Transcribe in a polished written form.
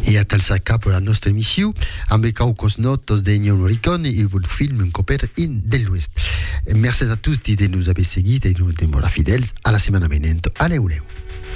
E a tal s'acaba per la nostra emissió, amb caucos notos de Ennio Morricone, il film Un coper in dell'Ouest. Merci a tutti de nous haver seguit et de nous demora fidèles. A la setmana venent. Adeu, adeu.